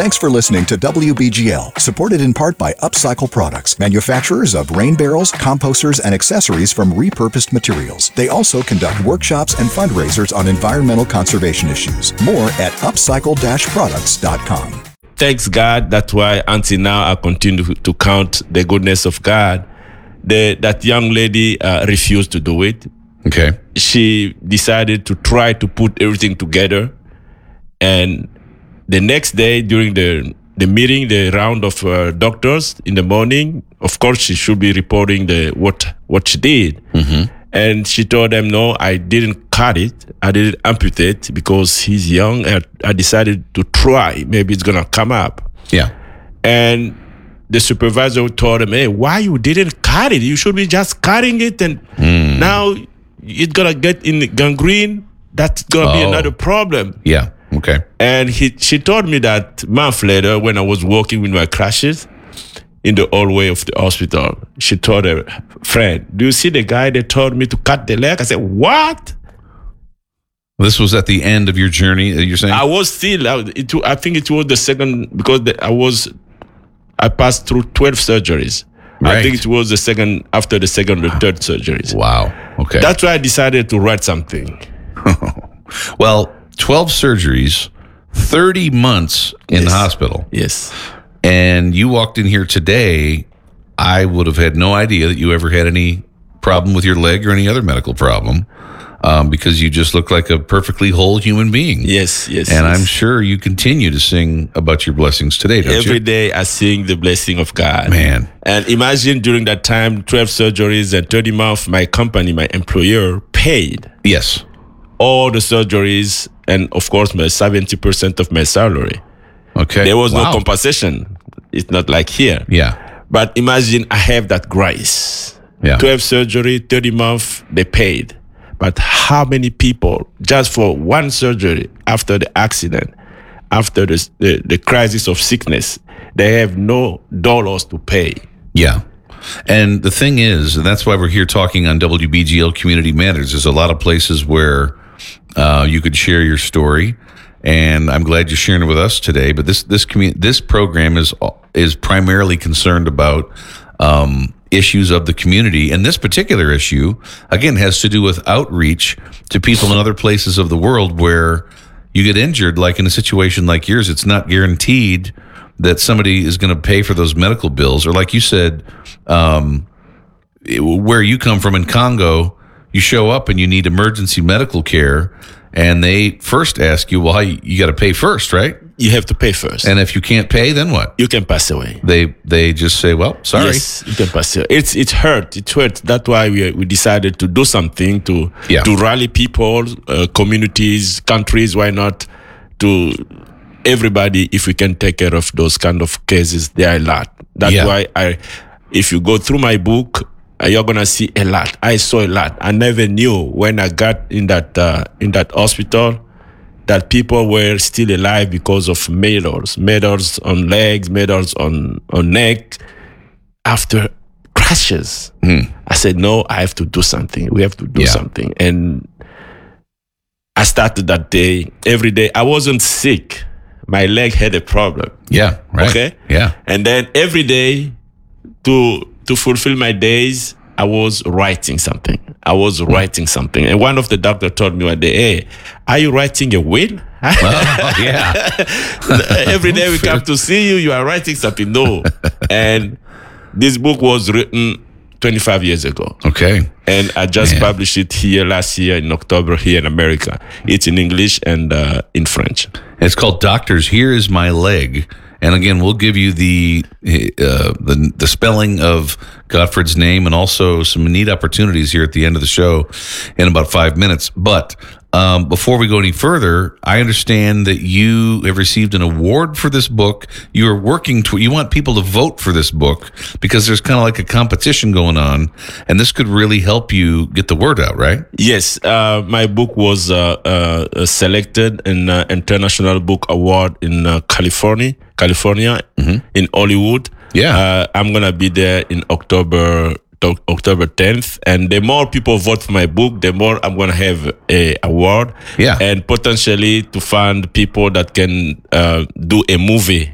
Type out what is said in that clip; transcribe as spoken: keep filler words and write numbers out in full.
Thanks for listening to W B G L, supported in part by Upcycle Products, manufacturers of rain barrels, composters, and accessories from repurposed materials. They also conduct workshops and fundraisers on environmental conservation issues. More at upcycle dash products dot com. Thanks God, that's why until now I continue to count the goodness of God. The, that young lady uh, refused to do it. Okay. She decided to try to put everything together. And the next day during the the meeting, the round of uh, doctors in the morning, of course, she should be reporting the what what she did. Mm-hmm. And she told them, no, I didn't cut it. I didn't amputate because he's young. I, I decided to try. Maybe it's going to come up. Yeah. And the supervisor told him, hey, why you didn't cut it? You should be just cutting it. And mm. now it's going to get in gangrene. That's going to oh. be another problem. Yeah. Okay. And he, she told me that month later, when I was walking with my crutches in the hallway of the hospital, she told her friend, do you see the guy that told me to cut the leg? I said, what? This was at the end of your journey, you're saying? I was still, I, it, I think it was the second, because the, I was, I passed through twelve surgeries. Right. I think it was the second, after the second or third surgeries. Wow. Okay. That's why I decided to write something. Well, twelve surgeries, thirty months in yes. the hospital. Yes. And you walked in here today, I would have had no idea that you ever had any problem with your leg or any other medical problem, um, because you just look like a perfectly whole human being. Yes, yes. And yes. I'm sure you continue to sing about your blessings today, don't Every you? day I sing the blessing of God. Man. And imagine during that time, twelve surgeries and thirty months, my company, my employer paid Yes. all the surgeries and, of course, my seventy percent of my salary. Okay. There was Wow. no compensation. It's not like here. Yeah. But imagine I have that grace. Yeah. twelve surgery, thirty months, they paid. But how many people, just for one surgery after the accident, after the, the, the crisis of sickness, they have no dollars to pay. Yeah. And the thing is, and that's why we're here talking on W B G L Community Matters, there's a lot of places where uh, you could share your story. And I'm glad you're sharing it with us today. But this this commu- this program is is primarily concerned about um, issues of the community. And this particular issue, again, has to do with outreach to people in other places of the world where you get injured. Like in a situation like yours, it's not guaranteed that somebody is going to pay for those medical bills. Or like you said, um, it, where you come from in Congo, you show up and you need emergency medical care. And they first ask you, well, how you, you got to pay first, right? You have to pay first. And if you can't pay, then what? You can pass away. They they just say, well, sorry. Yes, you can pass away. It's it hurt. It hurt. That's why we we decided to do something to Yeah. to rally people, uh, communities, countries. Why not to everybody? If we can take care of those kind of cases, there are a lot. That's Yeah. why I, if you go through my book, you're gonna see a lot. I saw a lot. I never knew when I got in that uh, in that hospital that people were still alive because of medals, medals on legs, medals on on neck after crashes. Mm. I said, no, I have to do something. We have to do Yeah. something. And I started that day. Every day, I wasn't sick. My leg had a problem. Yeah, right. Okay? Yeah. And then every day, to to fulfill my days, I was writing something. I was writing something. And one of the doctors told me one day, hey, are you writing a will? Oh, yeah. Every day we come to see you, you are writing something. No. And this book was written twenty-five years ago. Okay. And I just Man. published it here last year in October here in America. It's in English and uh, in French. It's called Doctors, Here Is My Leg. And again, we'll give you the, uh, the the spelling of Godfred's name and also some neat opportunities here at the end of the show in about five minutes. But um, before we go any further, I understand that you have received an award for this book. You are working to, you want people to vote for this book because there's kind of like a competition going on, and this could really help you get the word out, right? Yes, uh, my book was uh, uh, selected in uh, International Book Award in uh, California, California, mm-hmm. in Hollywood. Yeah. Uh, I'm going to be there in October to- October tenth. And the more people vote for my book, the more I'm going to have a award. Yeah. And potentially to find people that can uh, do a movie